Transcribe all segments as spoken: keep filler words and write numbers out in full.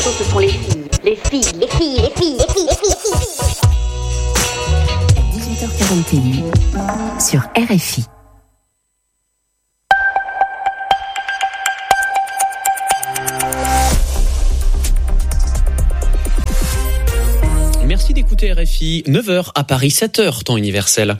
surtout, ce sont les filles. Les filles, les filles, les filles, les filles, les filles, les filles. dix-huit heures quarante et un sur R F I. Merci d'écouter R F I, neuf heures à Paris, sept heures, temps universel.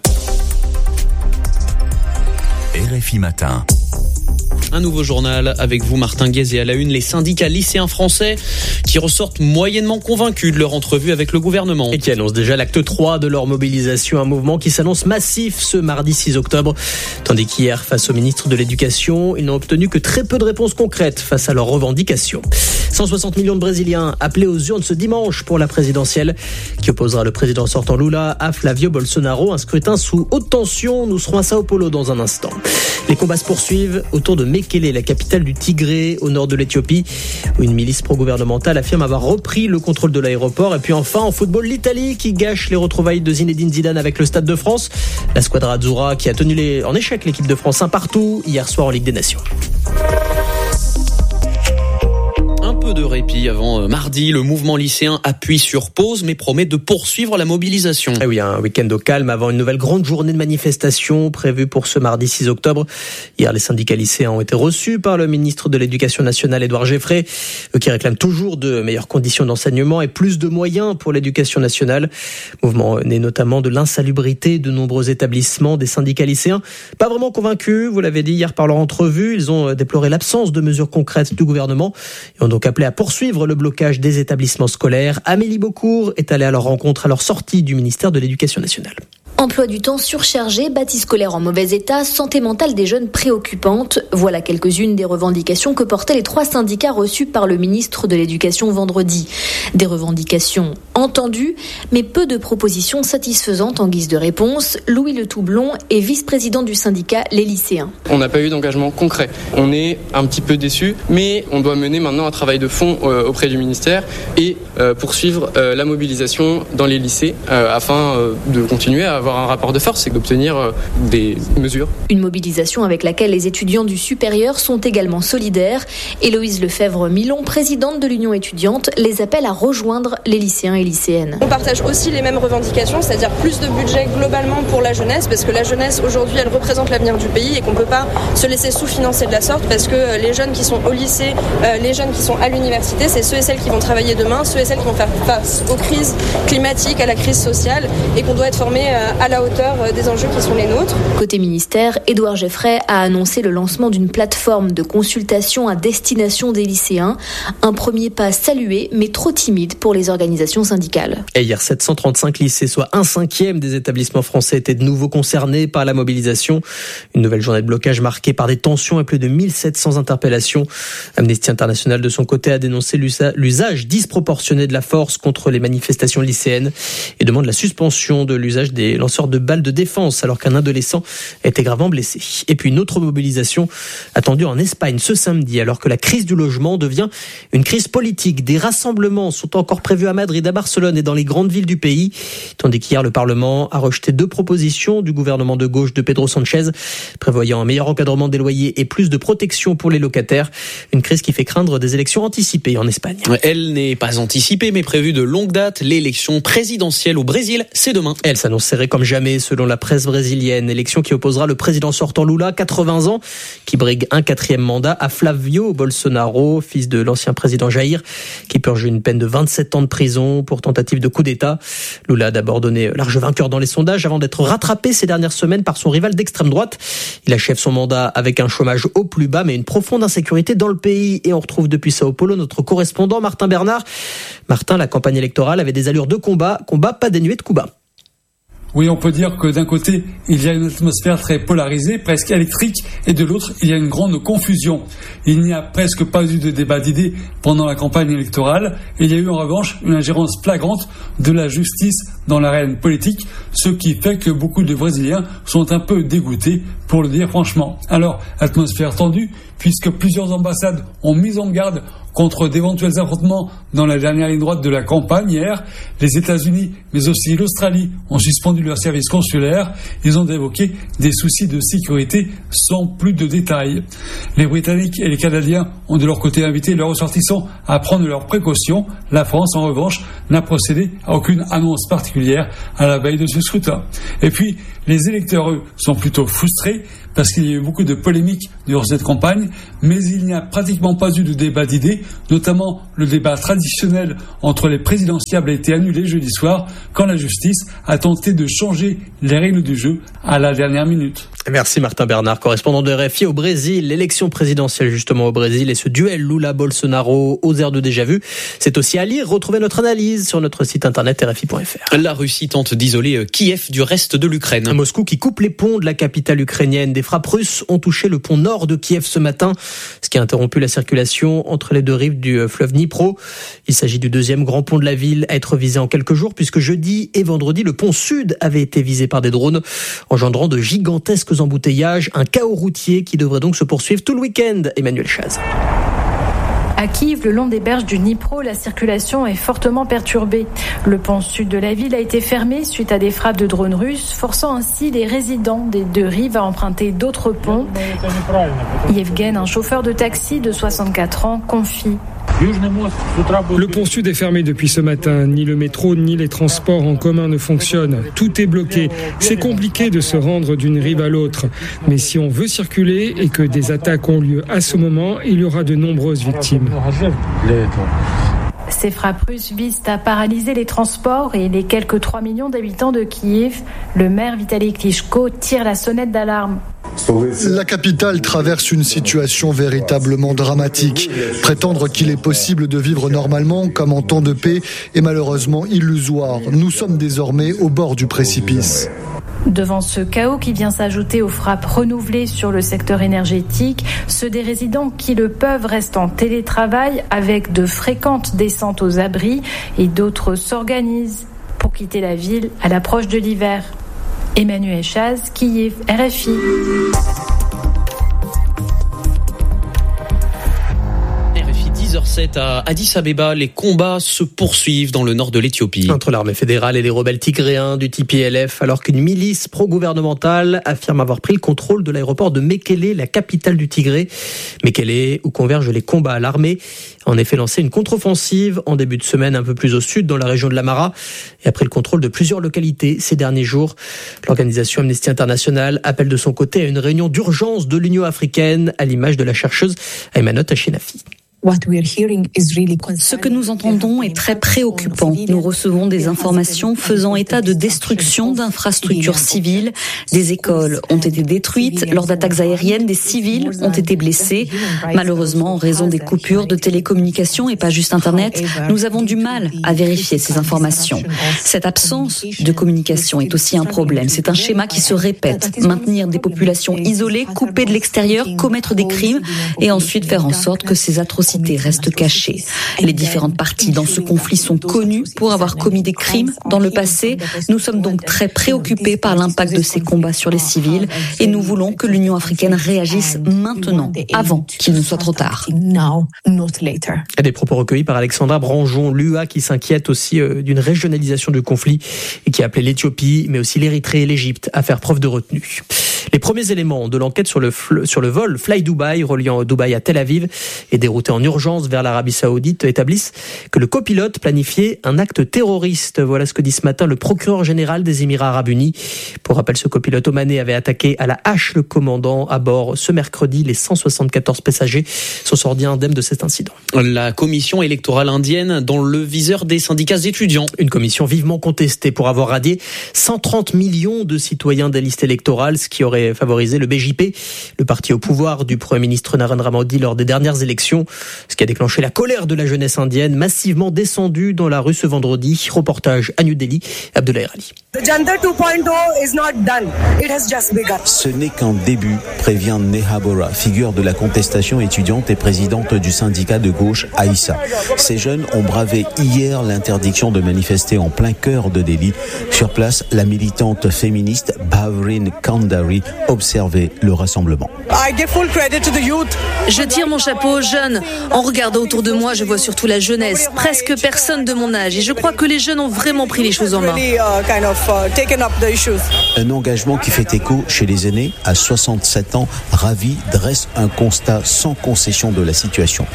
R F I Matin. Un nouveau journal avec vous, Martin Guez, et à la une, les syndicats lycéens français qui ressortent moyennement convaincus de leur entrevue avec le gouvernement. Et qui annoncent déjà l'acte trois de leur mobilisation, un mouvement qui s'annonce massif ce mardi six octobre. Tandis qu'hier, face au ministre de l'Éducation, ils n'ont obtenu que très peu de réponses concrètes face à leurs revendications. cent soixante millions de Brésiliens appelés aux urnes ce dimanche pour la présidentielle qui opposera le président sortant Lula à Flavio Bolsonaro. Un scrutin sous haute tension. Nous serons à Sao Paulo dans un instant. Les combats se poursuivent autour de Mekele, la capitale du Tigré, au nord de l'Éthiopie, où une milice pro-gouvernementale affirme avoir repris le contrôle de l'aéroport. Et puis enfin, en football, l'Italie qui gâche les retrouvailles de Zinedine Zidane avec le Stade de France. La Squadra Azzurra qui a tenu les... en échec l'équipe de France un partout hier soir en Ligue des Nations. Peu de répit avant euh, mardi, le mouvement lycéen appuie sur pause mais promet de poursuivre la mobilisation. Et oui, un week-end au calme avant une nouvelle grande journée de manifestation prévue pour ce mardi six octobre. Hier, les syndicats lycéens ont été reçus par le ministre de l'Éducation nationale, Édouard Geffray, qui réclame toujours de meilleures conditions d'enseignement et plus de moyens pour l'éducation nationale. Mouvement né notamment de l'insalubrité de nombreux établissements des syndicats lycéens. Pas vraiment convaincus, vous l'avez dit hier par leur entrevue, ils ont déploré l'absence de mesures concrètes du gouvernement et ont donc appelé à poursuivre le blocage des établissements scolaires. Amélie Beaucourt est allée à leur rencontre à leur sortie du ministère de l'Éducation nationale. Emploi du temps surchargé, bâti scolaire en mauvais état, santé mentale des jeunes préoccupante. Voilà quelques-unes des revendications que portaient les trois syndicats reçus par le ministre de l'Éducation vendredi. Des revendications entendues, mais peu de propositions satisfaisantes en guise de réponse. Louis Le Toublon est vice-président du syndicat Les Lycéens. On n'a pas eu d'engagement concret. On est un petit peu déçus, mais on doit mener maintenant un travail de fond euh, auprès du ministère et euh, poursuivre euh, la mobilisation dans les lycées euh, afin euh, de continuer à avoir un rapport de force et d'obtenir euh, des mesures. Une mobilisation avec laquelle les étudiants du supérieur sont également solidaires. Héloïse Lefebvre-Milon, présidente de l'Union étudiante, les appelle à rejoindre les lycéens et lycéennes. On partage aussi les mêmes revendications, c'est-à-dire plus de budget globalement pour la jeunesse, parce que la jeunesse aujourd'hui elle représente l'avenir du pays et qu'on ne peut pas se laisser sous-financer de la sorte, parce que les jeunes qui sont au lycée, euh, les jeunes qui sont à l'université, c'est ceux et celles qui vont travailler demain, ceux et celles qui vont faire face aux crises climatiques, à la crise sociale, et qu'on doit être formés euh, à la hauteur des enjeux qui sont les nôtres. Côté ministère, Édouard Geffray a annoncé le lancement d'une plateforme de consultation à destination des lycéens. Un premier pas salué, mais trop timide pour les organisations syndicales. Et hier, sept cent trente-cinq lycées, soit un cinquième des établissements français, étaient de nouveau concernés par la mobilisation. Une nouvelle journée de blocage marquée par des tensions et plus de mille sept cents interpellations. Amnesty International, de son côté, a dénoncé l'usage disproportionné de la force contre les manifestations lycéennes et demande la suspension de l'usage des lanceurs de balles de défense alors qu'un adolescent a été gravement blessé. Et puis une autre mobilisation attendue en Espagne ce samedi alors que la crise du logement devient une crise politique. Des rassemblements sont encore prévus à Madrid, à Barcelone et dans les grandes villes du pays. Tandis qu'hier le Parlement a rejeté deux propositions du gouvernement de gauche de Pedro Sánchez prévoyant un meilleur encadrement des loyers et plus de protection pour les locataires. Une crise qui fait craindre des élections anticipées en Espagne. Elle n'est pas anticipée mais prévue de longue date. L'élection présidentielle au Brésil, c'est demain. Elle s'annonce serrée comme jamais selon la presse brésilienne. Élection qui opposera le président sortant Lula, quatre-vingts ans, qui brigue un quatrième mandat, à Flavio Bolsonaro, fils de l'ancien président Jair, qui purge une peine de vingt-sept ans de prison pour tentative de coup d'État. Lula a d'abord donné large vainqueur dans les sondages avant d'être rattrapé ces dernières semaines par son rival d'extrême droite. Il achève son mandat avec un chômage au plus bas, mais une profonde insécurité dans le pays. Et on retrouve depuis Sao Paulo notre correspondant Martin Bernard. Martin, la campagne électorale avait des allures de combat, combat pas dénué de coups bas. Oui, on peut dire que d'un côté, il y a une atmosphère très polarisée, presque électrique, et de l'autre, il y a une grande confusion. Il n'y a presque pas eu de débat d'idées pendant la campagne électorale, et il y a eu en revanche une ingérence flagrante de la justice dans l'arène politique, ce qui fait que beaucoup de Brésiliens sont un peu dégoûtés pour le dire franchement. Alors, atmosphère tendue, puisque plusieurs ambassades ont mis en garde contre d'éventuels affrontements dans la dernière ligne droite de la campagne hier. Les États-Unis, mais aussi l'Australie, ont suspendu leur service consulaire. Ils ont évoqué des soucis de sécurité sans plus de détails. Les Britanniques et les Canadiens ont de leur côté invité leurs ressortissants à prendre leurs précautions. La France, en revanche, n'a procédé à aucune annonce particulière à la veille de ce scrutin. Et puis, les électeurs, eux, sont plutôt frustrés parce qu'il y a eu beaucoup de polémiques durant cette campagne, mais il n'y a pratiquement pas eu de débat d'idées, notamment le débat traditionnel entre les présidentiables a été annulé jeudi soir quand la justice a tenté de changer les règles du jeu à la dernière minute. Merci Martin Bernard, correspondant de R F I au Brésil. L'élection présidentielle justement au Brésil et ce duel Lula-Bolsonaro aux airs de déjà-vu, c'est aussi à lire. Retrouvez notre analyse sur notre site internet R F I point F R. La Russie tente d'isoler Kiev du reste de l'Ukraine. Moscou qui coupe les ponts de la capitale ukrainienne. Des frappes russes ont touché le pont nord de Kiev ce matin, ce qui a interrompu la circulation entre les deux rives du fleuve Dnipro. Il s'agit du deuxième grand pont de la ville à être visé en quelques jours, puisque jeudi et vendredi, le pont sud avait été visé par des drones, engendrant de gigantesques embouteillages, un chaos routier qui devrait donc se poursuivre tout le week-end. Emmanuel Chaz. À Kiev, le long des berges du Dnipro, la circulation est fortement perturbée. Le pont sud de la ville a été fermé suite à des frappes de drones russes, forçant ainsi les résidents des deux rives à emprunter d'autres ponts. Yevgen, un chauffeur de taxi de soixante-quatre ans, confie. Le pont sud est fermé depuis ce matin. Ni le métro, ni les transports en commun ne fonctionnent. Tout est bloqué. C'est compliqué de se rendre d'une rive à l'autre. Mais si on veut circuler et que des attaques ont lieu à ce moment, il y aura de nombreuses victimes. Ces frappes russes visent à paralyser les transports et les quelques trois millions d'habitants de Kiev. Le maire Vitaly Klitschko tire la sonnette d'alarme. La capitale traverse une situation véritablement dramatique. Prétendre qu'il est possible de vivre normalement comme en temps de paix est malheureusement illusoire. Nous sommes désormais au bord du précipice. Devant ce chaos qui vient s'ajouter aux frappes renouvelées sur le secteur énergétique, ceux des résidents qui le peuvent restent en télétravail avec de fréquentes descentes aux abris et d'autres s'organisent pour quitter la ville à l'approche de l'hiver. Emmanuel Chaz, Kiev, R F I. dix heures sept à Addis Abeba, les combats se poursuivent dans le nord de l'Éthiopie. Entre l'armée fédérale et les rebelles tigréens du T P L F, alors qu'une milice pro-gouvernementale affirme avoir pris le contrôle de l'aéroport de Mekele, la capitale du Tigré. Mekele, où convergent les combats. L'armée a en effet lancé une contre-offensive en début de semaine un peu plus au sud, dans la région de l'Amara, et a pris le contrôle de plusieurs localités ces derniers jours. L'organisation Amnesty International appelle de son côté à une réunion d'urgence de l'Union africaine, à l'image de la chercheuse Aymanot Achenafi. Ce que nous entendons est très préoccupant. Nous recevons des informations faisant état de destruction d'infrastructures civiles. Des écoles ont été détruites. Lors d'attaques aériennes, des civils ont été blessés. Malheureusement, en raison des coupures de télécommunications et pas juste Internet, nous avons du mal à vérifier ces informations. Cette absence de communication est aussi un problème. C'est un schéma qui se répète. Maintenir des populations isolées, coupées de l'extérieur, commettre des crimes et ensuite faire en sorte que ces atrocités restent cachées. Les différentes parties dans ce conflit sont connues pour avoir commis des crimes dans le passé. Nous sommes donc très préoccupés par l'impact de ces combats sur les civils et nous voulons que l'Union africaine réagisse maintenant, avant qu'il ne soit trop tard. Des propos recueillis par Alexandra Branjon, l'U A qui s'inquiète aussi d'une régionalisation du conflit et qui a appelé l'Éthiopie, mais aussi l'Érythrée et l'Égypte à faire preuve de retenue. Les premiers éléments de l'enquête sur le, sur le vol Fly Dubai reliant Dubaï à Tel Aviv et dérouté en urgence vers l'Arabie Saoudite établissent que le copilote planifiait un acte terroriste. Voilà ce que dit ce matin le procureur général des Émirats Arabes Unis. Pour rappel, ce copilote omanais avait attaqué à la hache le commandant à bord ce mercredi. Les cent soixante-quatorze passagers sont sortis indemnes de cet incident. La commission électorale indienne dans le viseur des syndicats étudiants. Une commission vivement contestée pour avoir radié cent trente millions de citoyens des listes électorales, ce qui aurait favorisé le B J P, le parti au pouvoir du Premier ministre Narendra Modi lors des dernières élections, ce qui a déclenché la colère de la jeunesse indienne, massivement descendue dans la rue ce vendredi. Reportage à New Delhi, Abdoulaye Ali. Ce n'est qu'un début, prévient Neha Bora, figure de la contestation étudiante et présidente du syndicat de gauche Aïssa. Ces jeunes ont bravé hier l'interdiction de manifester en plein cœur de Delhi. Sur place, la militante féministe Bhavrin Kandari observaient le rassemblement. Je tire mon chapeau aux jeunes. En regardant autour de moi, je vois surtout la jeunesse, presque personne de mon âge. Et je crois que les jeunes ont vraiment pris les choses en main. Un engagement qui fait écho chez les aînés. À soixante-sept ans, Ravi dresse un constat sans concession de la situation.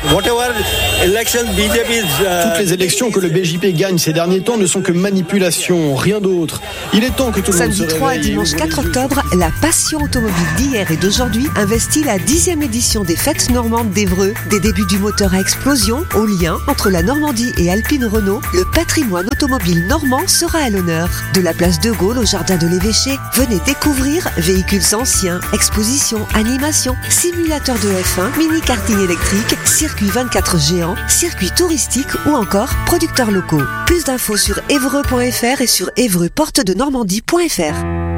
Toutes les élections que le B J P gagne ces derniers temps ne sont que manipulation, rien d'autre. Il est temps que tout le monde se réveille. Samedi trois et dimanche quatre octobre, la passion automobile d'hier et d'aujourd'hui investit la dixième édition des Fêtes normandes d'Évreux. Des débuts du moteur à explosion au lien entre la Normandie et Alpine Renault, le patrimoine automobile normand sera à l'honneur. De la place de Gaulle au jardin de l'Évêché, venez découvrir véhicules anciens, expositions, animations, simulateurs de F un, mini-karting électrique, circuit vingt-quatre géants, circuits touristiques ou encore producteurs locaux. Plus d'infos sur évreux point f r et sur évreux porte de normandie point f r.